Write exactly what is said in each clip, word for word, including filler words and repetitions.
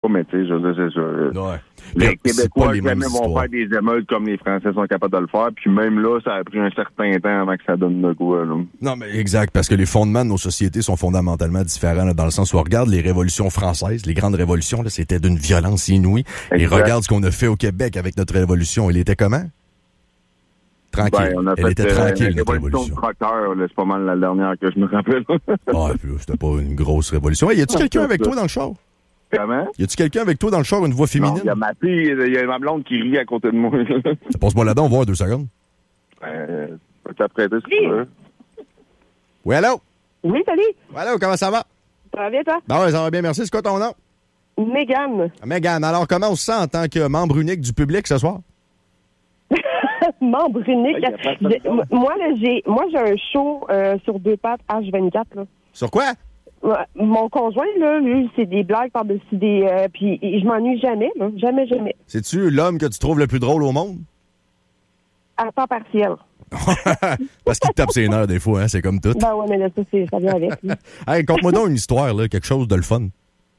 mais tu sais, je veux dire, c'est ça. Ouais. Les Mais Québécois, les jamais vont histoires. faire des émeutes comme les Français sont capables de le faire. Puis même là, ça a pris un certain temps avant que ça donne de quoi, là. Non, mais exact, parce que les fondements de nos sociétés sont fondamentalement différents, là, dans le sens où on regarde les révolutions françaises, les grandes révolutions, là, c'était d'une violence inouïe. Exact. Et regarde ce qu'on a fait au Québec avec notre révolution. Elle était comment? Tranquille. Ben, on a Elle fait était euh, tranquille, la notre révolution révolution. de tracteur, là, c'est pas mal la dernière que je me rappelle. Ah, puis là, c'était pas une grosse révolution. Hey, y a-tu quelqu'un avec toi dans le char? Comment? Y a-tu quelqu'un avec toi dans le char, une voix Non, féminine? il y a ma fille, il y a ma blonde qui rit à côté de moi. Passe-moi là-dedans, on va voir deux secondes. euh, je peux t'apprêter si tu veux. Oui, allô? Oui, salut. Oui, allô, comment ça va? Ça va bien, toi? Ben ouais, ça va bien, merci. C'est quoi ton nom? Mégane. Mégane, alors comment on se sent en tant que membre unique du public ce soir? Membre unique. Ouais, y a pas de J'ai- m- moi, là, j'ai, moi, j'ai un show euh, sur deux pattes H vingt-quatre. Là. Sur quoi? Ouais, mon conjoint, là, lui, c'est des blagues par-dessus des... Euh, puis je m'ennuie jamais, là. Jamais, jamais. C'est-tu l'homme que tu trouves le plus drôle au monde? À temps partiel. Parce qu'il te tape ses nerfs des fois, hein, c'est comme tout. Ben ouais, mais là, ça, c'est, ça vient avec. là. Hey, conte-moi donc une histoire, là, quelque chose de le fun.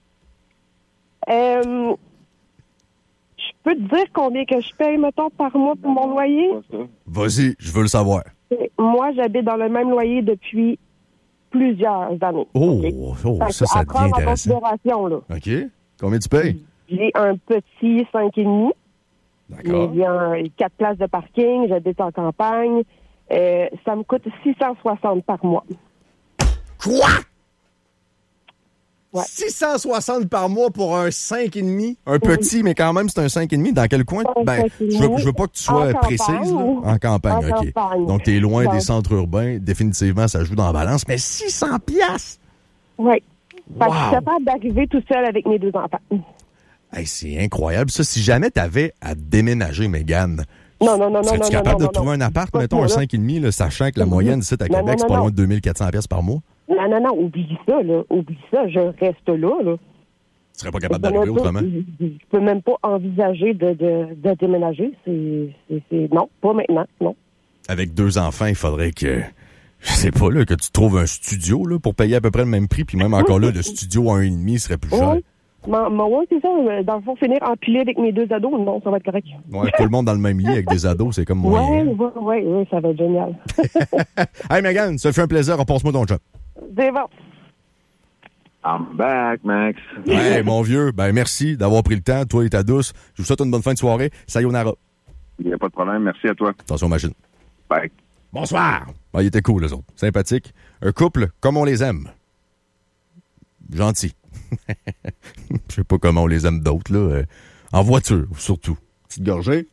Euh, je peux te dire combien que je paye, mettons, par mois pour mon loyer? Vas-y, je veux le savoir. Moi, j'habite dans le même loyer depuis plusieurs années. Oh, OK? oh, Fait ça, que ça à devient prendre en intéressant. considération, là. OK. Combien tu payes? J'ai un petit cinq et demi. D'accord. Il y a un- quatre places de parking. J'habite en campagne. Euh, ça me coûte six cent soixante par mois. Quoi? Ouais. six cent soixante par mois pour un cinq et demi. Un petit, mais quand même, c'est un cinq et demi. Dans quel coin? Un Ben, cinq et je veux, demi. je veux pas que tu sois En campagne. précise. Là. En campagne, En OK. campagne. Donc, t'es loin Donc- des centres urbains. Définitivement, ça joue dans la balance. Mais six cents piastres! Oui. Fait que je Wow. suis capable d'arriver tout seul avec mes deux enfants. Hey, c'est incroyable. Ça, si jamais t'avais à déménager, Mégane, Non, non, non, non, serais-tu non, capable non, de non, trouver non. un appart, Pas mettons, moi, un là. cinq et demi, là, sachant que la moyenne ici à Non, Québec, non, c'est non, pas loin non. de deux mille quatre cents piastres par mois? Non, non, non, oublie ça, là. Oublie ça, je reste là, là. Tu serais pas capable Je peux d'arriver même pas- autrement? Je je peux même pas envisager de, de, de déménager. C'est, c'est, c'est... Non, pas maintenant, non. Avec deux enfants, il faudrait que, je sais pas, là, que tu trouves un studio là, pour payer à peu près le même prix. Puis même encore là, le studio à un virgule cinq serait plus cher. Oui. Mais, mais ouais, c'est ça. Dans le fond, finir empilé avec mes deux ados, non, ça va être correct. Ouais, tout le monde dans le même lit avec des ados, c'est comme moyen. Ouais, ouais, ouais, ouais, ça va être génial. Hey, Mégane, ça fait un plaisir. Repasse-moi ton job. C'est bon. I'm back, Max. Hey, mon vieux, ben merci d'avoir pris le temps. Toi et ta douce. Je vous souhaite une bonne fin de soirée. Sayonara. Il n'y a pas de problème. Merci à toi. Attention, machine. Bye. Bonsoir. Ah, il était cool, les autres. Sympathique. Un couple comme on les aime. Gentil. Je sais pas comment on les aime d'autres, là. Euh, en voiture, surtout. Petite gorgée.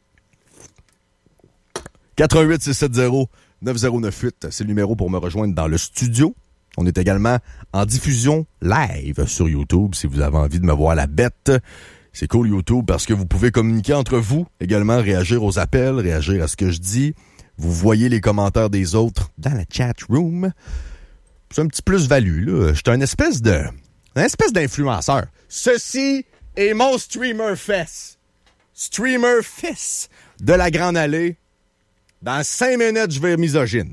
quatre un huit six sept zéro neuf zéro neuf huit, c'est le numéro pour me rejoindre dans le studio. On est également en diffusion live sur YouTube si vous avez envie de me voir la bête. C'est cool YouTube parce que vous pouvez communiquer entre vous, également réagir aux appels, réagir à ce que je dis. Vous voyez les commentaires des autres dans la chat room. C'est un petit plus-value, là. Je suis un espèce de... un espèce d'influenceur. Ceci est mon streamer fest. Streamer fest de la Grande Allée. Dans cinq minutes, je vais être misogyne.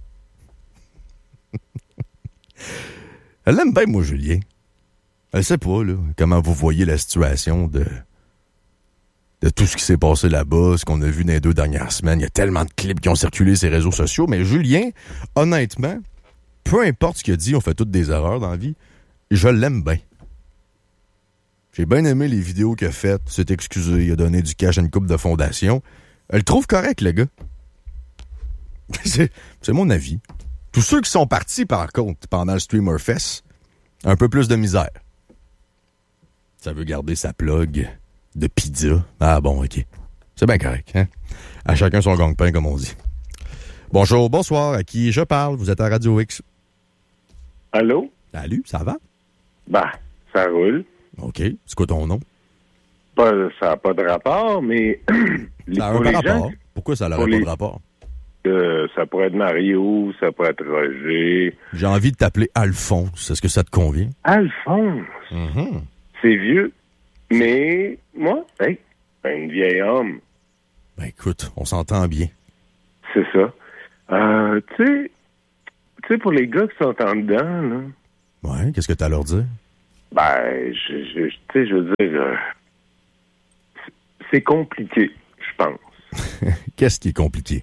Elle l'aime bien, moi, Julien. Elle sait pas, là, comment vous voyez la situation de... de tout ce qui s'est passé là-bas, ce qu'on a vu dans les deux dernières semaines. Il y a tellement de clips qui ont circulé sur les réseaux sociaux. Mais Julien, honnêtement, peu importe ce qu'il a dit, on fait toutes des erreurs dans la vie, je l'aime bien. J'ai bien aimé les vidéos qu'il a faites, s'est excusé, il a donné du cash à une couple de fondation. Elle le trouve correct, le gars. c'est, c'est mon avis. Tous ceux qui sont partis, par contre, pendant le Streamer Fest, un peu plus de misère. Ça veut garder sa plug de pizza. Ah bon, OK. C'est bien correct, hein? À chacun son gang-pain, comme on dit. Bonjour, bonsoir. À qui je parle? Vous êtes à Radio X. Allô? Salut, ça va? Ben, ça roule. OK. C'est quoi ton nom? Pas, ça n'a pas de rapport, mais Ça a un pour les rapport. gens, Pourquoi ça n'aurait pour pas les- de rapport? euh, ça pourrait être Mario, ça pourrait être Roger. J'ai envie de t'appeler Alphonse. Est-ce que ça te convient? Alphonse, Mhm. c'est vieux. Mais moi, hey, un vieil homme, Ben écoute, on s'entend bien. c'est ça. Euh, tu sais, tu sais, pour les gars qui sont en dedans, là, Ouais, qu'est-ce que t'as à leur dire? Ben, je, je, tu sais, je veux dire, euh, c'est compliqué, je pense. Qu'est-ce qui est compliqué?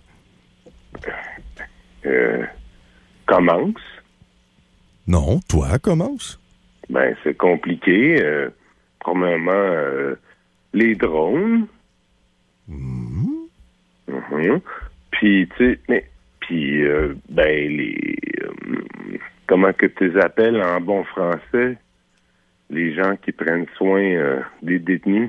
Euh, commence. Non, toi, commence. Ben, c'est compliqué. Euh, premièrement, euh, les drones. Mm-hmm. Mm-hmm. Puis, tu sais, mais, puis, euh, ben, les, euh, comment que tu les appelles en bon français? Les gens qui prennent soin euh, des détenus.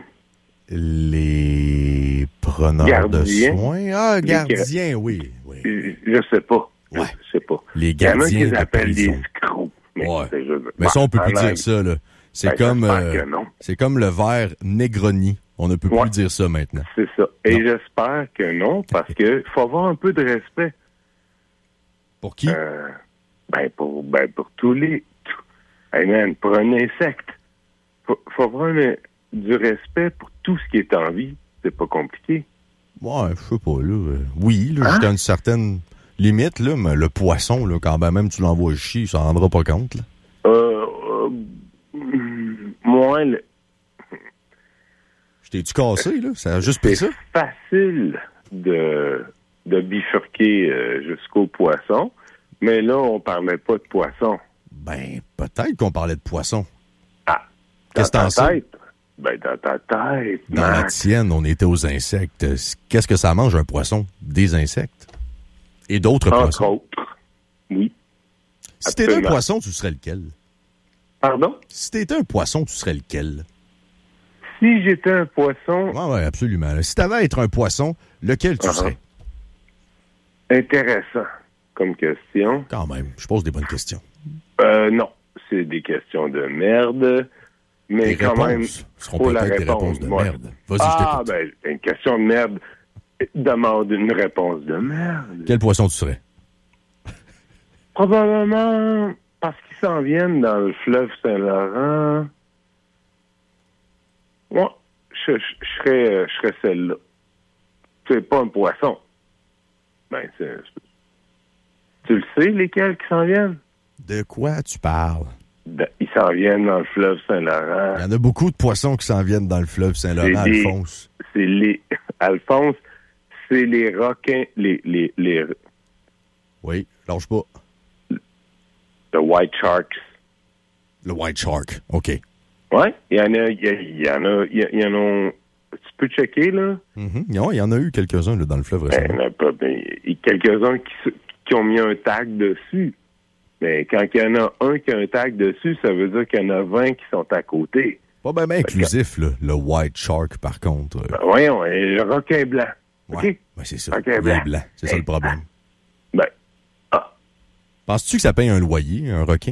Les preneurs gardiens. de soins. Ah, Les gardiens, gar... oui. oui. Je, je sais pas. Ouais. Je sais pas. Les gardiens. Il y en a qui les appellent prison. des screws. Mais, ouais. c'est juste... mais ça, on peut ben, plus dire langue. ça, là. C'est Ben, comme, j'espère euh, que non. c'est comme le verre Negroni. On ne peut Ouais. plus dire ça maintenant. C'est ça. Et Non. j'espère que non, parce que faut avoir un peu de respect. Pour qui? Euh, ben, pour, ben, pour tous les... Tout. Hey man, pour un insecte, faut, faut avoir un- du respect pour tout ce qui est en vie. C'est pas compliqué. Ouais, je sais pas, là. euh, oui, là, Hein? jusqu'à une certaine limite, là, mais le poisson, là, quand ben même tu l'envoies chier, il s'en rendra pas compte, là. Euh, euh, mm, moi, le- Je t'ai-tu cassé, là? Ça a juste c'est pris ça? facile de, de bifurquer euh, jusqu'au poisson, mais là, on parlait pas de poisson. Ben, peut-être qu'on parlait de poisson. Ah, Qu'est-ce que dans t'en ta sais? tête? Ben, dans ta tête, Dans la Max. tienne, on était aux insectes. Qu'est-ce que ça mange, un poisson? Des insectes. Et d'autres Entre poissons. autres. Oui. Si t'étais un absolument. poisson, tu serais lequel? Pardon? Si t'étais un poisson, tu serais lequel? Si j'étais un poisson, Ouais, ouais, absolument. là. Si t'avais à être un poisson, lequel tu Uh-huh. serais? intéressant comme question. Quand même, je pose des bonnes questions. Euh, non, c'est des questions de merde, mais Les quand réponses même, seront faut la peut-être des répondre. réponses de Ouais. merde. Vas-y, Ah, je t'écoute. ben, une question de merde demande une réponse de merde. Quel poisson tu serais? Probablement parce qu'ils s'en viennent dans le fleuve Saint-Laurent. Moi, je, je, je serais, euh, je serais celle-là. C'est pas un poisson. Ben, c'est, tu le sais, lesquels qui s'en viennent? De quoi tu parles? De- ils s'en viennent dans le fleuve Saint-Laurent. Il y en a beaucoup de poissons qui s'en viennent dans le fleuve Saint-Laurent, C'est des- Alphonse. C'est les... Alphonse, c'est les requins, les... les, les Oui, lâche pas. the white sharks. Le white shark, OK. Ouais, il y en a... Il y, a- il y en a... Il y, a- il y en a... Tu peux checker, là? Mhm. Non, il y en a eu quelques-uns là, dans le fleuve Ben, récemment. il y en a pas, ben, il y a quelques-uns qui, se- qui ont mis un tag dessus. Mais quand il y en a un qui a un tag dessus, ça veut dire qu'il y en a vingt qui sont à côté. Pas bien ben inclusif, là, le white shark, par contre. Euh, Ben, voyons, et le requin blanc. ouais, OK? ben, c'est ça. Ok, Il est blanc. blanc. C'est ça le problème. Ben, ah, Penses-tu que ça paye un loyer, un requin?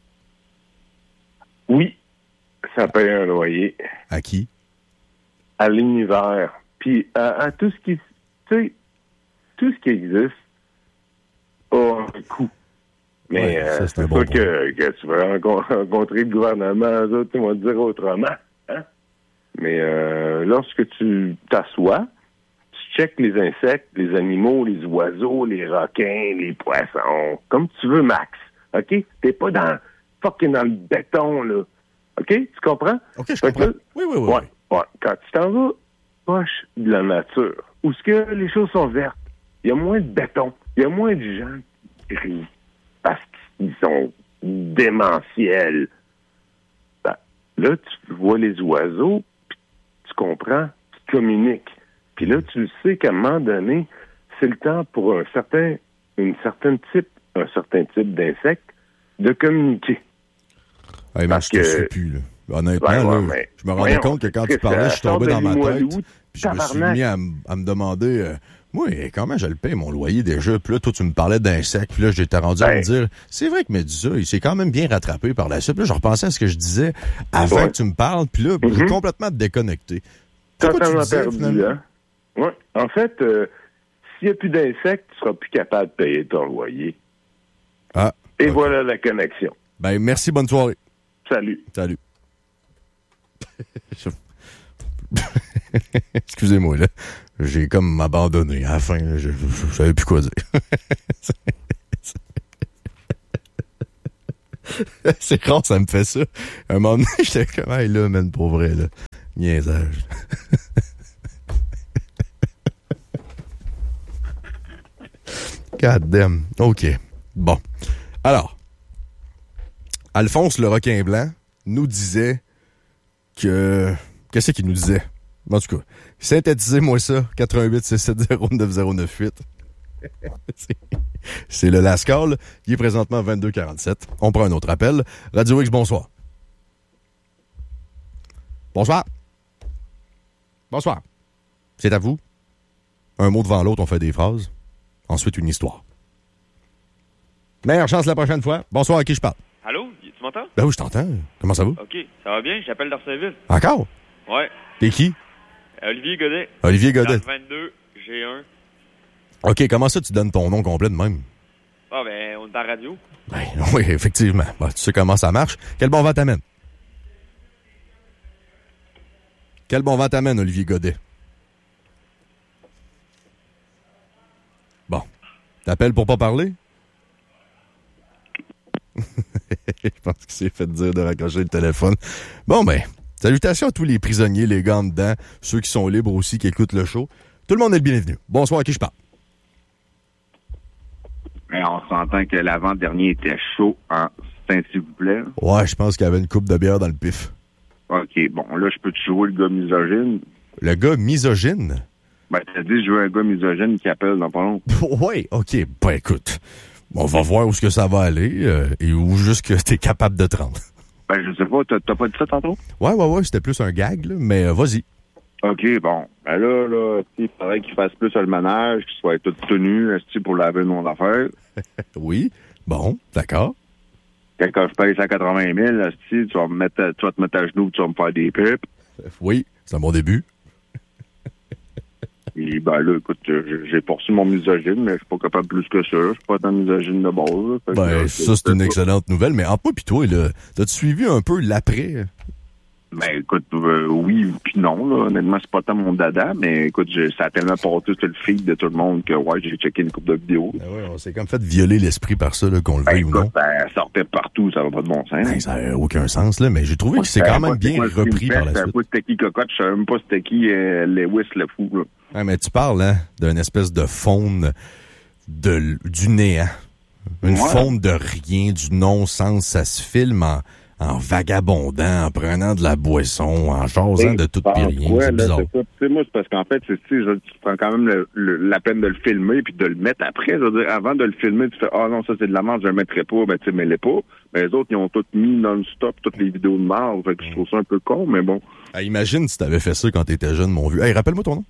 oui, ça paye un loyer À qui? à l'univers. Puis à, à tout ce qui... Tu sais, tout ce qui existe a un coût. Mais Ouais, ça, euh, c'est un c'est bon sûr point. que, que tu vas rencon- rencontrer le gouvernement, eux autres, ils vont te dire autrement. Hein? Mais euh, lorsque tu t'assois, tu checkes les insectes, les animaux, les oiseaux, les requins, les poissons, comme tu veux, Max. OK? T'es pas dans fucking dans le béton, là. OK? Tu comprends? OK, je Fait que comprends. là, Oui, oui, oui. Ouais, ouais. Quand tu t'en vas proche de la nature, où ce que les choses sont vertes, il y a moins de béton, il y a moins de gens qui rient parce qu'ils sont démentiels. Ben, là, tu vois les oiseaux, puis tu comprends, tu communiques. Puis là, tu le sais qu'à un moment donné, c'est le temps pour un certain, une certaine type, un certain type d'insecte de communiquer. Hey, man, Parce je te que- suis plus, là. Honnêtement, Ouais, ouais, là, mais- je me rendais voyons, compte que quand tu Christ, parlais, ça je suis tombé sort dans de ma tête. Limoilou, Puis je me suis tabarnak. mis à, m- à me demander, euh, moi, comment je le paye, mon loyer déjà? Puis là, toi, tu me parlais d'insectes. Puis là, j'étais rendu à Ben. me dire, c'est vrai que Médusa, il s'est quand même bien rattrapé par la suite. Puis là, je repensais à ce que je disais avant Ouais. que tu me parles. Puis là, j'ai Mhm. complètement déconnecté. C'est quoi tu Totalement disais, perdu, finalement? hein? Ouais. En fait, euh, s'il n'y a plus d'insectes, tu seras plus capable de payer ton loyer. Ah, Et ok. voilà la connexion. Ben, merci, bonne soirée. Salut. Salut. Je- Excusez-moi, là. J'ai comme abandonné. À la fin, là, je, je, je savais plus quoi dire. C'est rare, ça me fait ça. Un moment donné, j'étais comme, hey, là, man, pour vrai, là. Niaisage. God damn. OK. Bon. Alors, Alphonse le requin blanc nous disait que... Qu'est-ce qu'il nous disait? En tout cas, synthétisez-moi ça. quatre un huit six sept zéro neuf zéro neuf huit. c'est, c'est le last call. Il est présentement vingt-deux quarante-sept. On prend un autre appel. Radio X, bonsoir. Bonsoir. Bonsoir. C'est à vous. Un mot devant l'autre, on fait des phrases. Ensuite, une histoire. Meilleure chance la prochaine fois. Bonsoir, à qui je parle? Allô? Tu m'entends? Ben oui, je t'entends. Comment ça va? OK. Ça va bien? J'appelle d'Arsainville. Encore? Ouais. T'es qui? Olivier Godet. Olivier Godet. vingt-deux, G un. OK, comment ça tu donnes ton nom complet de même? Ah, ben, on est en radio. Ben, oui, effectivement. Ben, tu sais comment ça marche. Quel bon vent t'amène? Quel bon vent t'amène, Olivier Godet? Bon. T'appelles pour pas parler? Je pense qu'il s'est fait dire de raccrocher le téléphone. Bon, ben, salutations à tous les prisonniers, les gars en dedans, ceux qui sont libres aussi, qui écoutent le show. Tout le monde est le bienvenu. Bonsoir, à qui je parle? Mais on s'entend que l'avant-dernier était chaud, hein? C'est s'il vous plaît. Ouais, je pense qu'il y avait une coupe de bière dans le pif. OK, bon, là, je peux te jouer le gars misogyne. Le gars misogyne? Ben, t'as dit, je veux un gars misogyne qui appelle dans pas long. Oui, OK. Ben, écoute, on va voir où est-ce que ça va aller euh, et où juste que t'es capable de te rendre. Ben, je sais pas, t'as, t'as pas dit ça tantôt? Ouais, ouais, ouais, c'était plus un gag, là, mais euh, vas-y. OK, bon. Ben là, là, il faudrait qu'il fasse plus le ménage, qu'il soit tout tenu, esti, pour laver mon affaire. Oui, bon, d'accord. Quand je paye cent quatre-vingt mille, esti, tu vas me mettre, tu vas te mettre à genoux, tu vas me faire des pipes. Oui, c'est un bon début. Et ben là, écoute, j'ai, j'ai poursuivi mon misogyne, mais je suis pas capable plus que ça. Je suis pas tant misogyne de base. Là. Fait Ben, que, là, ça, c'est une excellente nouvelle, mais entre moi pis toi, là, t'as-tu suivi un peu l'après? Ben, écoute, euh, oui puis non, là. Honnêtement, c'est pas tant mon dada, mais écoute, j'ai, ça a tellement porté sur le feed de tout le monde que, ouais, j'ai checké une couple de vidéos. Ben ouais, on s'est comme fait violer l'esprit par ça, là, qu'on le Ben, veuille ou non. écoute, ça sortait partout, ça va pas de bon sens. Ben, ça n'a aucun sens, là, mais j'ai trouvé que c'est quand même bien repris par la suite. Je suite. savais pas c'était qui Cocotte, je savais même pas c'était qui euh, Lewis le fou, là. Ouais, mais tu parles, hein, d'une espèce de faune de, du néant. Une Ouais. faune de rien, du non-sens. Ça se filme en, en vagabondant, en prenant de la boisson, en jasant de tout pis rien. Ouais, C'est là, bizarre. c'est ça. Tu sais, moi, c'est parce qu'en fait, c'est, tu sais, je- tu prends quand même le, le- la peine de le filmer puis de le mettre après. Je veux dire, avant de le filmer, tu fais, ah non, ça c'est de la merde, je le mettrai pas. Ben, tu sais, mets-les pas. Mais les autres, ils ont toutes mis non-stop toutes les vidéos de merde. Fait que je trouve ça un peu con, mais bon. Ah, imagine si t'avais fait ça quand t'étais jeune, mon vieux. Hey, rappelle-moi ton nom.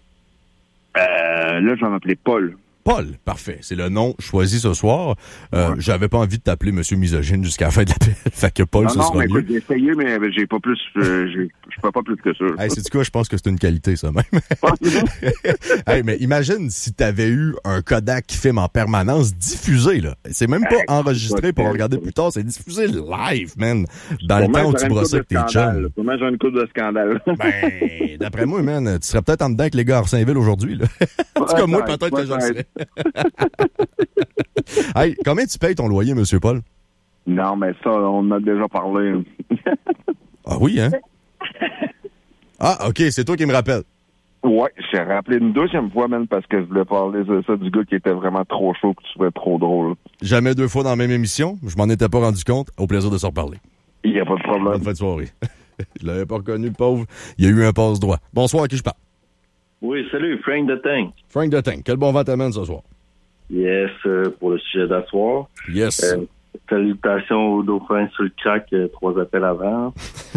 Euh, là, je vais m'appeler Paul. Paul, parfait. C'est le nom choisi ce soir. Euh, Ouais. J'avais pas envie de t'appeler Monsieur Misogyne jusqu'à la fin de l'appel. Fait que Paul, non, ce non, sera mais mieux. écoute, j'ai essayé, mais j'ai pas plus, euh, j'ai- je peux pas plus que ça. Hey, c'est du quoi? Je pense que c'est une qualité, ça même. Hey, mais imagine si t'avais eu un Kodak qui filme en permanence diffusé, là. C'est même pas Hey, enregistré pour ouais. regarder plus tard, c'est diffusé live, man. Dans le Sûrement, temps où j'aurais tu une brossais avec coupe tes de scandale. chums. Sûrement, j'ai une coupe de scandale. Ben, d'après moi, man, tu serais peut-être en dedans avec les gars à Arsainville aujourd'hui, là. En tout cas, moi, Ouais, peut-être que je le ouais. serais. Hey, combien tu payes ton loyer, Monsieur Paul? Non, mais ça, on en a déjà parlé. Ah oui, hein? Ah, OK, c'est toi qui me rappelles. Ouais, j'ai rappelé une deuxième fois, même, parce que je voulais parler de ça du gars qui était vraiment trop chaud, que tu trouvais trop drôle. Jamais deux fois dans la même émission. Je m'en étais pas rendu compte. Au plaisir de se reparler. Il n'y a pas de problème. Bonne fin de soirée. Je l'avais pas reconnu, le pauvre. Il y a eu un passe-droit. Bonsoir, à qui je parle? Oui, salut, Frank de Tank. Frank de Tank. Quel bon vent t'amène ce soir? Yes, euh, pour le sujet d'asseoir. Yes. Euh, salutations au dauphin sur le crack, euh, trois appels avant.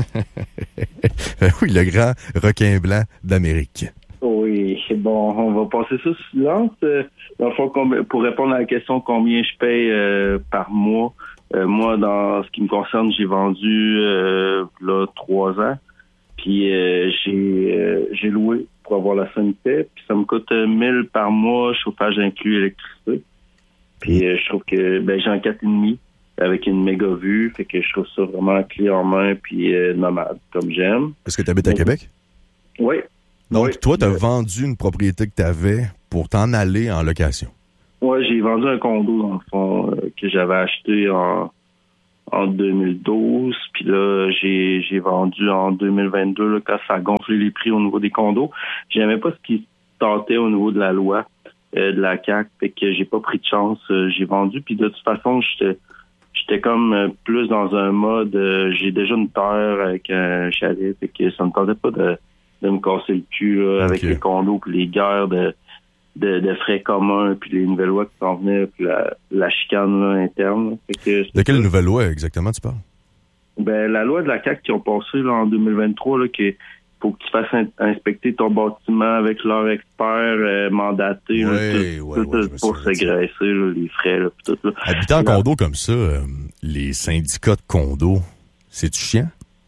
Oui, le grand requin blanc d'Amérique. Oui, bon, on va passer ça sous silence. Euh, dans le fond, combi- pour répondre à la question combien je paye euh, par mois, euh, moi, dans ce qui me concerne, j'ai vendu euh, là trois ans. Puis euh, j'ai euh, j'ai loué pour avoir la sanité. Puis ça me coûte euh, mille par mois, chauffage inclus, électricité. Puis euh, je trouve que ben j'ai un quatre et demi avec une méga vue, fait que je trouve ça vraiment clé en main puis euh, nomade comme j'aime. Est-ce que tu habites à Québec? Oui. Donc, Oui. toi, tu as Euh, vendu une propriété que tu avais pour t'en aller en location. Ouais, j'ai vendu un condo dans le fond euh, que j'avais acheté en en deux mille douze, puis là, j'ai, j'ai vendu en deux mille vingt-deux, là, quand ça a gonflé les prix au niveau des condos. J'aimais pas ce qui tentait au niveau de la loi euh, de la C A Q, fait que j'ai pas pris de chance, euh, j'ai vendu, puis de toute façon, j'étais j'étais comme euh, plus dans un mode, euh, j'ai déjà une terre avec un chalet, fait que ça me tentait pas de, de me casser le cul là, avec okay. les condos, puis les guerres de De, de frais communs, puis les nouvelles lois qui s'en venaient, puis la, la chicane là, interne. Fait que, de quelle nouvelle loi exactement tu parles? Ben, la loi de la C A Q qui ont passé là, en deux mille vingt-trois, là, qu'il faut que tu fasses in- inspecter ton bâtiment avec leur expert euh, mandaté Oui, là, oui, tout, oui, tout, pour s'égraisser, là, les frais, là, puis tout. Là. Habitant en condo comme ça, euh, les syndicats de condo, c'est-tu chiant?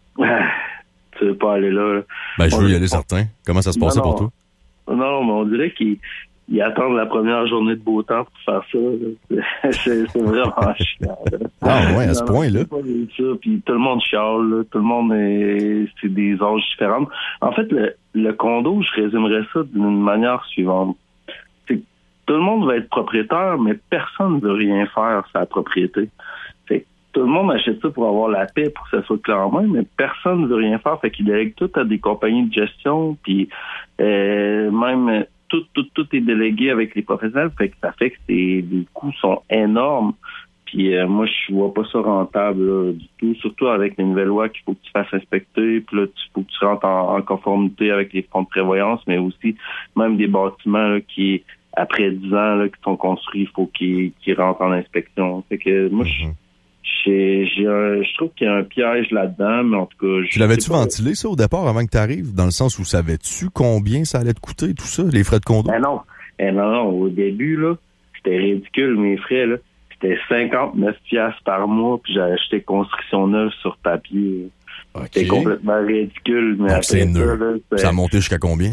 Tu veux pas aller là. là. Ben, je veux on, y aller certain. Comment ça se passait pour toi? Non, mais on dirait qu'ils ils attendent la première journée de beau temps pour faire ça. Là. C'est, c'est vraiment chiant. Là. Ah ouais, à ce non, point-là? Non, ça. Puis tout le monde chiale, là. Tout le monde est... C'est des âges différents. En fait, le, le condo, je résumerais ça d'une manière suivante. C'est que tout le monde va être propriétaire, mais personne ne veut rien faire sur la propriété. Fait que tout le monde achète ça pour avoir la paix, pour que ça soit clair en main, mais personne ne veut rien faire. Fait qu'ils délèguent tout à des compagnies de gestion, puis euh, même... Tout, tout, tout est délégué avec les professionnels, fait que ça fait que c'est, les coûts sont énormes. Puis euh, moi, je vois pas ça rentable là, du tout, surtout avec les nouvelles lois qu'il faut que tu fasses inspecter, puis là, il faut que tu rentres en, en conformité avec les fonds de prévoyance, mais aussi même des bâtiments là, qui, après dix ans, là, qui sont construits, il faut qu'ils, qu'ils rentrent en inspection. Fait que moi, je... J'ai, j'ai un, je trouve qu'il y a un piège là-dedans, mais en tout cas... Tu l'avais-tu ventilé, ça, au départ, avant que tu arrives? Dans le sens où savais-tu combien ça allait te coûter, tout ça, les frais de condo? Ben non. Ben non, non. Au début, là, c'était ridicule, mes frais, là. C'était cinquante-neuf piastres par mois, puis j'ai acheté construction neuve sur papier. Okay. C'était complètement ridicule. Mais donc, c'est ça, là, ça a monté jusqu'à combien?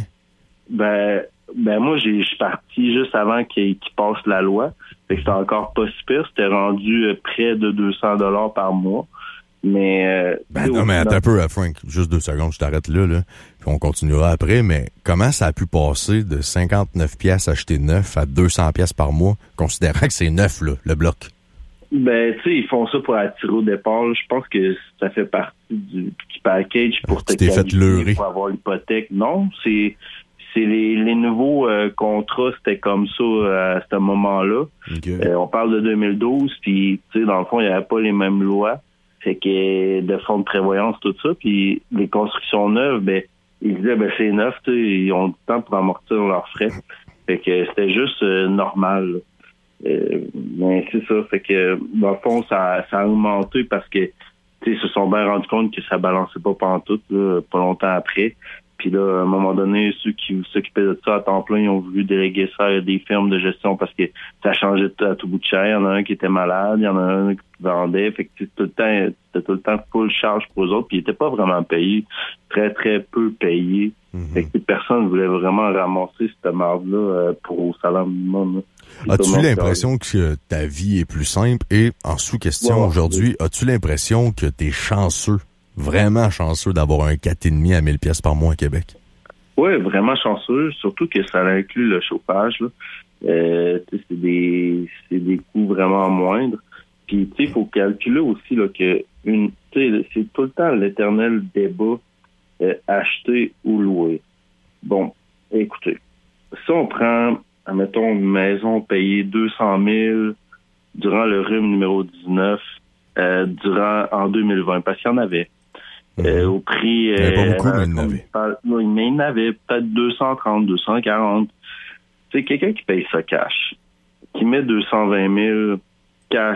Ben... Ben moi, j'ai, je suis parti juste avant qu'il, qu'il passe la loi. Fait que c'était encore pas si pire. C'était rendu euh, près de deux cents dollars par mois. Mais... Euh, ben non, mais attends un peu, Frank. Juste deux secondes, je t'arrête là, là. Puis on continuera après. Mais comment ça a pu passer de cinquante-neuf piastres acheté neuf à deux cents piastres par mois, considérant que c'est neuf, là, le bloc? Ben, tu sais, ils font ça pour attirer au départ. Je pense que ça fait partie du, du package pour te qualifier, pour avoir l'hypothèque. Non, c'est... C'est les, les nouveaux euh, contrats, c'était comme ça euh, à ce moment-là. Okay. Euh, on parle de deux mille douze, puis tu sais, dans le fond, il n'y avait pas les mêmes lois. Fait que de fonds de prévoyance, tout ça. Puis les constructions neuves, ben, ils disaient ben c'est neuf, tu sais, ils ont du temps pour amortir leurs frais. Fait que c'était juste euh, normal. Euh, mais c'est ça. Fait que dans le fond, ça, ça a augmenté parce que tu sais, ils se sont bien rendus compte que ça balançait pas pantoute, là, pas longtemps après. Puis là, à un moment donné, ceux qui s'occupaient de ça à temps plein, ils ont voulu déléguer ça à des firmes de gestion parce que ça changeait à tout bout de champ. Il y en a un qui était malade, il y en a un qui vendait. Fait que tout le temps, c'était tout le temps full charge pour eux autres. Puis ils n'étaient pas vraiment payés. Très, très peu payés. Mm-hmm. Fait que personne ne voulait vraiment ramasser cette marde-là euh, pour au salaire minimum. Là. As-tu l'impression que ta vie est plus simple? Et en sous-question ouais, aujourd'hui, oui. As-tu l'impression que t'es chanceux? Vraiment chanceux d'avoir un quatre virgule cinq à mille pièces par mois à Québec. Oui, vraiment chanceux, surtout que ça inclut le chauffage. Là. Euh, c'est des c'est des coûts vraiment moindres. Puis tu sais, il faut calculer aussi là, que une c'est tout le temps l'éternel débat euh, acheter ou louer. Bon, écoutez, si on prend, admettons, une maison payée deux cent mille durant le R U M numéro dix-neuf, euh, durant en deux mille vingt, parce qu'il y en avait. Euh, au prix... Il n'y avait euh, pas beaucoup, mais il y en avait. Oui, mais il y en avait peut-être deux cent trente, deux cent quarante. C'est quelqu'un qui paye ça cash, qui met deux cent vingt mille cash.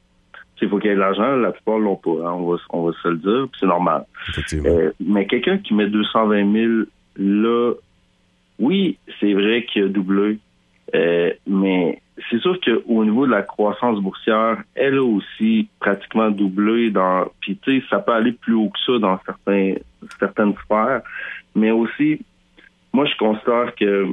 Il faut qu'il y ait de l'argent, la plupart l'ont pas, hein, on, va, on va se le dire, puis c'est normal. Euh, mais quelqu'un qui met deux cent vingt mille là, oui, c'est vrai qu'il a doublé, euh, mais c'est sûr qu'au niveau de la croissance boursière, elle a aussi pratiquement doublé dans, puis tu sais, ça peut aller plus haut que ça dans certains, certaines sphères, mais aussi, moi, je considère que,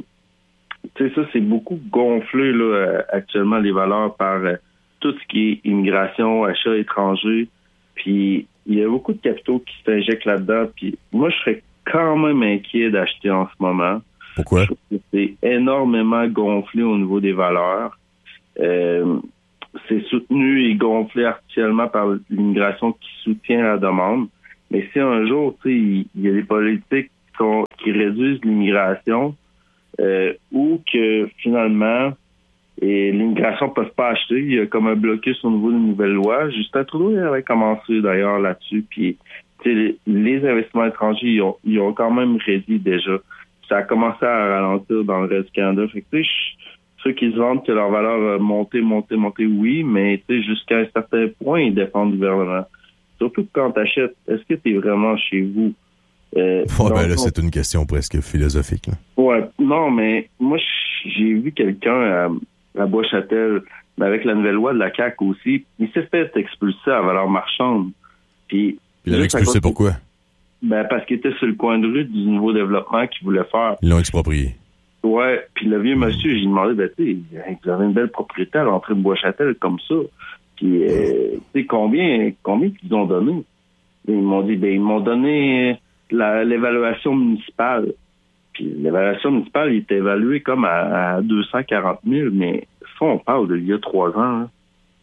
tu sais, ça, c'est beaucoup gonflé, là, actuellement, les valeurs par euh, tout ce qui est immigration, achat étranger, puis il y a beaucoup de capitaux qui s'injectent là-dedans, puis moi, je serais quand même inquiet d'acheter en ce moment. Pourquoi? Je trouve que c'est énormément gonflé au niveau des valeurs. Euh, c'est soutenu et gonflé artificiellement par l'immigration qui soutient la demande. Mais si un jour, tu sais, il y, y a des politiques qui, sont, qui réduisent l'immigration euh, ou que finalement et l'immigration ne peut pas acheter, il y a comme un blocus au niveau d'une nouvelle loi. Justin Trudeau avait commencé d'ailleurs là-dessus. Puis les, les investissements étrangers, ils ont, ils ont quand même réduit déjà. Ça a commencé à ralentir dans le reste du Canada. Fait que, tu sais, ceux qui se vantent que leur valeur a monté, monté, monté, oui, mais tu sais, jusqu'à un certain point, ils défendent le gouvernement. Surtout quand tu achètes, est-ce que tu es vraiment chez vous? Euh, ouais, ben là, c'est une question presque philosophique. Là. Ouais, non, mais moi, j'ai vu quelqu'un à, à Bois-Châtel, mais avec la nouvelle loi de la C A Q aussi, il s'est fait expulser à valeur marchande. Puis, il l'avait expulsé pourquoi? Ben, parce qu'il était sur le coin de rue du nouveau développement qu'il voulait faire. Ils l'ont exproprié. Ouais, puis le vieux monsieur, j'ai demandé, ben, tu sais, vous avez une belle propriété à l'entrée de Bois-Châtel comme ça. Puis, euh, tu sais, combien, combien ils ont donné? Ils m'ont dit, ben, ils m'ont donné la, l'évaluation municipale. Puis, l'évaluation municipale, il était évalué comme à, à deux cent quarante mille, mais ça, on parle d'il y a trois ans, hein.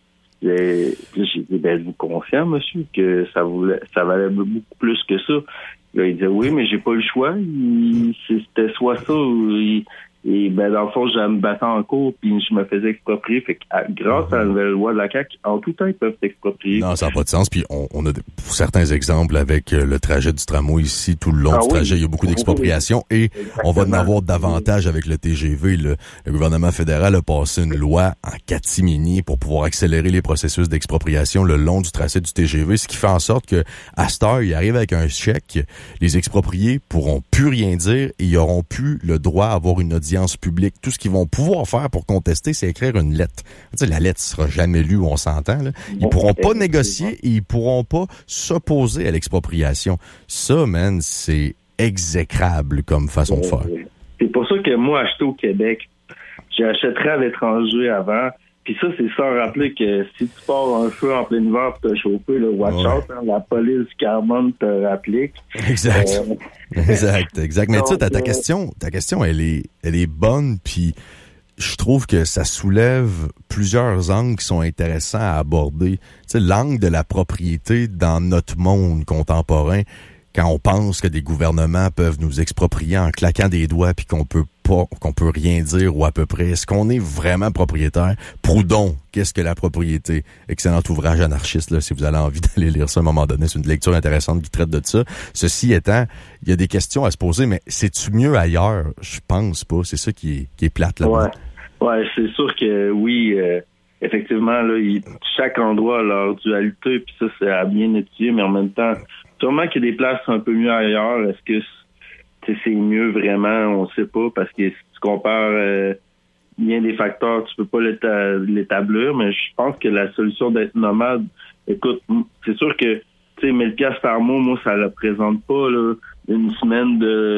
Et, puis j'ai dit, ben, êtes-vous conscient, monsieur, que ça voulait, ça valait beaucoup plus que ça? Là, il disait, oui, mais j'ai pas eu le choix. Il, c'était soit ça ou, il, et ben, dans le fond, je me battais en cours puis je me faisais exproprier. Fait que, à, grâce à la nouvelle loi de la C A Q, en tout temps, ils peuvent t'exproprier. Non, ça n'a pas de sens. Puis on, on a pour certains exemples avec le trajet du tramway ici, tout le long ah, du oui. trajet, il y a beaucoup d'expropriations oui. et exactement. On va en avoir davantage avec le T G V. Le, le gouvernement fédéral a passé une loi en catimini pour pouvoir accélérer les processus d'expropriation le long du tracé du T G V, ce qui fait en sorte que à cette heure, il arrive avec un chèque, les expropriés pourront plus rien dire et ils auront plus le droit à avoir une audience publique. Tout ce qu'ils vont pouvoir faire pour contester, c'est écrire une lettre. Tu sais, la lettre sera jamais lue, on s'entend. Là. Ils pourront pas négocier et ils pourront pas s'opposer à l'expropriation. Ça, man, c'est exécrable comme façon de faire. C'est pour ça que moi, acheter au Québec, j'achèterais à l'étranger avant. Puis ça, c'est sans rappeler que si tu pars un feu en plein hiver pour te chauffer, là, watch ouais. out, hein, la police du carbone te rapplique. Exact. Euh... exact, exact. Mais tu sais, ta, ta question, ta question, elle est, elle est bonne, puis je trouve que ça soulève plusieurs angles qui sont intéressants à aborder. Tu sais, l'angle de la propriété dans notre monde contemporain, quand on pense que des gouvernements peuvent nous exproprier en claquant des doigts puis qu'on peut pas, qu'on peut rien dire ou à peu près. Est-ce qu'on est vraiment propriétaire? Proudhon, qu'est-ce que la propriété? Excellent ouvrage anarchiste, là, si vous avez envie d'aller lire ça à un moment donné. C'est une lecture intéressante qui traite de ça. Ceci étant, il y a des questions à se poser, mais c'est-tu mieux ailleurs? Je pense pas. C'est ça qui est, qui est plate là-bas. Ouais, ouais, c'est sûr que oui, euh, effectivement, là, il, chaque endroit a leur dualité, puis ça, c'est à bien étudier, mais en même temps, sûrement qu'il y a des places un peu mieux ailleurs. Est-ce que c'est mieux vraiment? On sait pas, parce que si tu compares euh, bien des facteurs, tu peux pas l'éta- l'établir, mais je pense que la solution d'être nomade, écoute, c'est sûr que tu sais, mille piastres par mois, moi, ça ne représente pas là, une semaine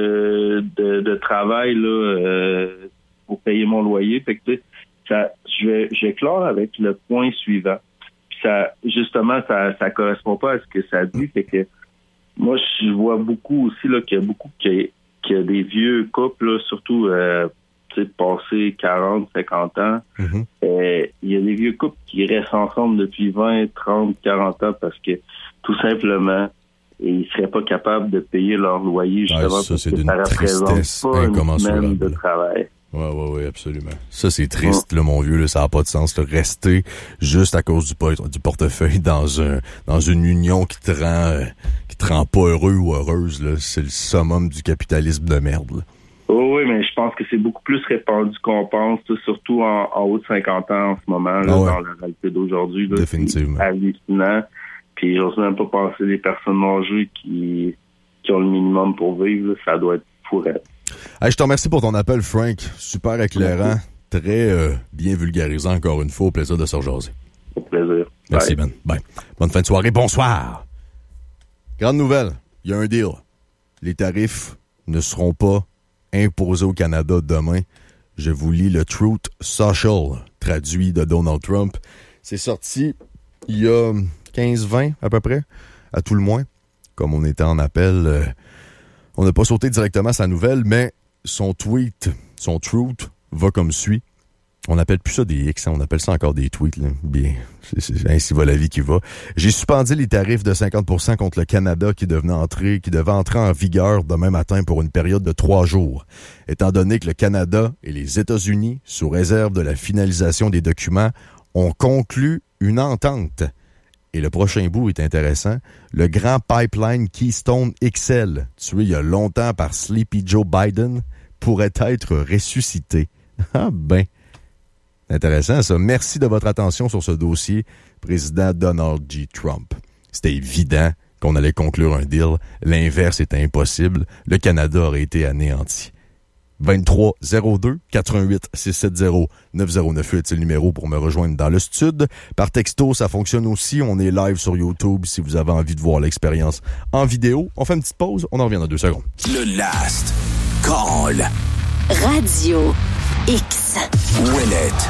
de, de, de travail là, euh, pour payer mon loyer. Fait que tu sais, ça, je vais, je vais clore avec le point suivant. Puis ça, justement, ça, ça correspond pas à ce que ça dit, fait que moi, je vois beaucoup aussi là qu'il y a beaucoup qu'il y a, qu'il y a des vieux couples, là, surtout euh, passés quarante, cinquante ans. Mm-hmm. Euh, il y a des vieux couples qui restent ensemble depuis vingt, trente, quarante ans parce que tout simplement, ils seraient pas capables de payer leur loyer justement ah, ça, parce c'est que d'une ça représente pas une semaine de travail. Oui, oui, oui, absolument. Ça, c'est triste, ouais. là, mon vieux, là, ça n'a pas de sens, de rester juste à cause du, po- du portefeuille dans un dans une union qui te rend euh, qui te rend pas heureux ou heureuse, là. C'est le summum du capitalisme de merde, là. Oh, oui, mais je pense que c'est beaucoup plus répandu qu'on pense, surtout en, en haut de cinquante ans en ce moment, là, ah ouais. dans la réalité d'aujourd'hui. Là, définitivement. C'est hallucinant. Puis j'ose même pas penser les personnes âgées qui, qui ont le minimum pour vivre, là, ça doit être fourette. Hey, je te remercie pour ton appel, Frank. Super éclairant, très euh, bien vulgarisant encore une fois. Au plaisir de se rejaser. Au plaisir. Merci, Ben. Bye. Bonne fin de soirée. Bonsoir. Grande nouvelle. Il y a un deal. Les tarifs ne seront pas imposés au Canada demain. Je vous lis le Truth Social, traduit de Donald Trump. C'est sorti il y a quinze vingt à peu près, à tout le moins. Comme on était en appel... Euh, On n'a pas sauté directement sa nouvelle, mais son tweet, son truth, va comme suit. On n'appelle plus ça des X, hein, on appelle ça encore des tweets. Là. Bien, c'est, c'est, ainsi va la vie qui va. J'ai suspendu les tarifs de cinquante pour cent contre le Canada qui devenait entrer, qui devait entrer en vigueur demain matin pour une période de trois jours. Étant donné que le Canada et les États-Unis, sous réserve de la finalisation des documents, ont conclu une entente. Et le prochain bout est intéressant. Le grand pipeline Keystone X L, tué il y a longtemps par Sleepy Joe Biden, pourrait être ressuscité. Ah ben... Intéressant, ça. Merci de votre attention sur ce dossier, président Donald J. Trump. C'était évident qu'on allait conclure un deal. L'inverse était impossible. Le Canada aurait été anéanti. vingt-trois zéro deux quatre-vingt-huit six cent soixante neuf zéro neuf huit, c'est le numéro pour me rejoindre dans le studio. Par texto, ça fonctionne aussi. On est live sur YouTube si vous avez envie de voir l'expérience en vidéo. On fait une petite pause. On en revient dans deux secondes. Le Last Call. Radio X. Ouellette.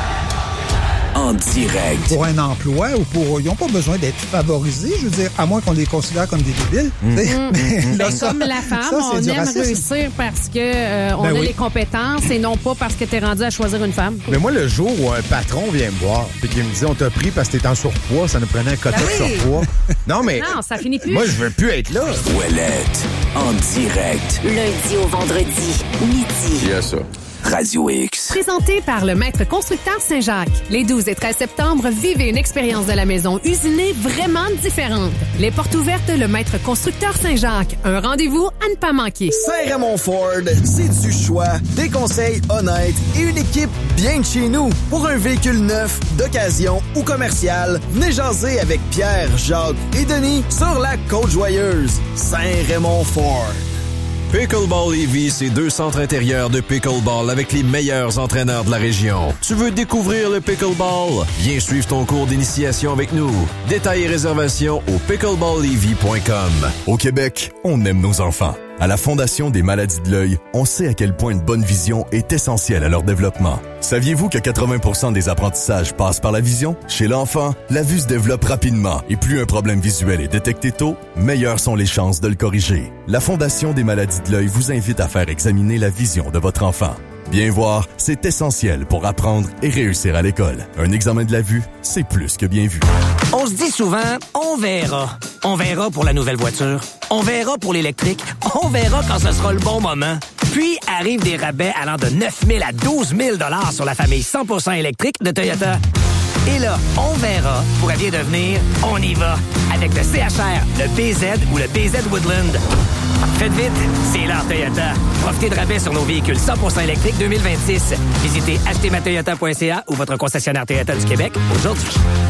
En direct. Pour un emploi ou pour... Ils n'ont pas besoin d'être favorisés, je veux dire, à moins qu'on les considère comme des débiles. Mmh. Mais Mmh. là, Ben, ça, comme la femme, ça, on aime racisme. réussir parce que euh, on Ben a oui. les compétences et non pas parce que t'es rendu à choisir une femme. Mais moi, le jour où un patron vient me voir et qu'il me dit « On t'a pris parce que t'es en surpoids, ça nous prenait un quota Ben de oui. surpoids. » Non, mais Non, ça finit plus. moi, je veux plus être là. Ouellette. En direct. Lundi au vendredi, midi. Yes, ça. Radio X. Présenté par le Maître Constructeur Saint-Jacques. Les douze et treize septembre, vivez une expérience de la maison usinée vraiment différente. Les portes ouvertes, le Maître Constructeur Saint-Jacques. Un rendez-vous à ne pas manquer. Saint-Raymond Ford, c'est du choix, des conseils honnêtes et une équipe bien de chez nous. Pour un véhicule neuf, d'occasion ou commercial, venez jaser avec Pierre, Jacques et Denis sur la Côte-Joyeuse. Saint-Raymond Ford. Pickleball Lévis, c'est deux centres intérieurs de pickleball avec les meilleurs entraîneurs de la région. Tu veux découvrir le pickleball? Viens suivre ton cours d'initiation avec nous. Détails et réservations au pickleball lévis point com. Au Québec, on aime nos enfants. À la Fondation des maladies de l'œil, on sait à quel point une bonne vision est essentielle à leur développement. Saviez-vous que quatre-vingts pour cent des apprentissages passent par la vision? Chez l'enfant, la vue se développe rapidement et plus un problème visuel est détecté tôt, meilleures sont les chances de le corriger. La Fondation des maladies de l'œil vous invite à faire examiner la vision de votre enfant. Bien voir, c'est essentiel pour apprendre et réussir à l'école. Un examen de la vue, c'est plus que bien vu. On se dit souvent, on verra. On verra pour la nouvelle voiture. On verra pour l'électrique. On verra quand ce sera le bon moment. Puis arrivent des rabais allant de neuf mille à douze mille dollars sur la famille cent pour cent électrique de Toyota. Et là, on verra pourrait bien devenir on y va avec le C H R, le B Z ou le B Z Woodland. Faites vite, c'est l'heure Toyota. Profitez de rabais sur nos véhicules cent pour cent électriques deux mille vingt-six. Visitez acheter ma toyota point c a ou votre concessionnaire Toyota du Québec aujourd'hui.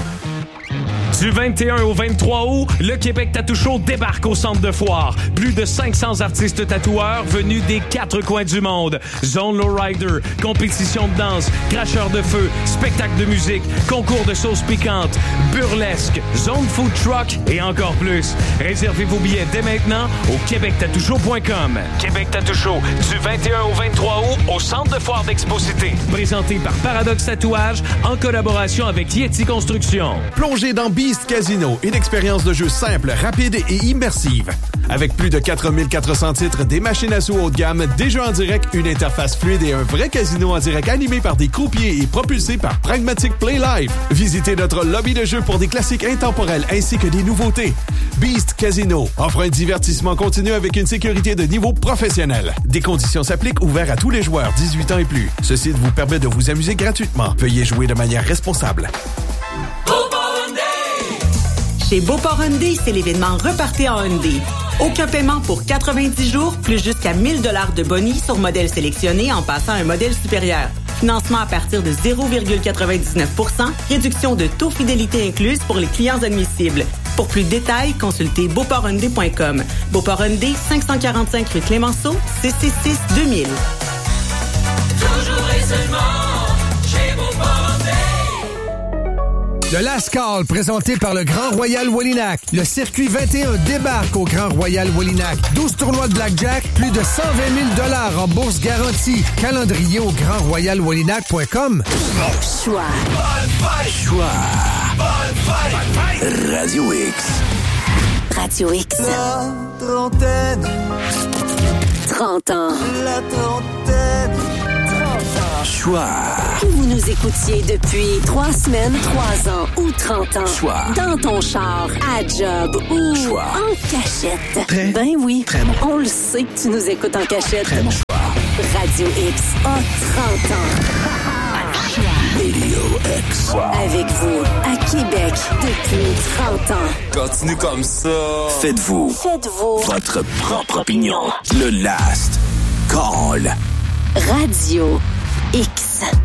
Du vingt et un au vingt-trois août, le Québec Tattoo Show débarque au centre de foire. Plus de cinq cents artistes tatoueurs venus des quatre coins du monde. Zone Lowrider, compétition de danse, cracheur de feu, spectacle de musique, concours de sauce piquante, burlesque, zone food truck et encore plus. Réservez vos billets dès maintenant au québec tattoo show point com. Québec Tattoo Show, du vingt et un au vingt-trois août au centre de foire d'Expo-Cité. Présenté par Paradoxe Tatouage en collaboration avec Yeti Construction. Plongez dans Beast Casino, une expérience de jeu simple, rapide et immersive. Avec plus de quatre mille quatre cents titres, des machines à sous haut de gamme, des jeux en direct, une interface fluide et un vrai casino en direct animé par des croupiers et propulsé par Pragmatic Play Live. Visitez notre lobby de jeu pour des classiques intemporels ainsi que des nouveautés. Beast Casino offre un divertissement continu avec une sécurité de niveau professionnel. Des conditions s'appliquent, ouverts à tous les joueurs dix-huit ans et plus. Ce site vous permet de vous amuser gratuitement. Veuillez jouer de manière responsable. Chez Beauport Hyundai, c'est l'événement Repartez en Hyundai. Aucun paiement pour quatre-vingt-dix jours, plus jusqu'à mille dollars de boni sur modèle sélectionné en passant à un modèle supérieur. Financement à partir de zéro virgule quatre-vingt-dix-neuf pour cent, réduction de taux fidélité incluse pour les clients admissibles. Pour plus de détails, consultez beauport hyundai point com. Beauport Hyundai, cinq cent quarante-cinq rue Clémenceau, six six six deux mille. Toujours et seulement chez Beauport Hyundai. Le Last Call, présenté par le Grand Royal Wallinac. Le circuit vingt et un débarque au Grand Royal Wallinac. douze tournois de blackjack, plus de cent vingt mille dollars en bourse garantie. Calendrier au grand royal wallinac point com. Choix. Choix. Radio X. Radio X. La trentaine. trente ans. La trentaine. trente ans. Choix. Que vous nous écoutiez depuis trois semaines, trois ans ou trente ans. Choix. Dans ton char, à job ou Choix. en cachette. Très, ben oui, très bon. on le sait que tu nous écoutes en cachette. Très bon choix. Radio X a trente ans. Radio X. Avec vous, à Québec, depuis trente ans. Continue comme ça. Faites-vous. Faites-vous. Votre propre opinion. Le Last Call. Radio X.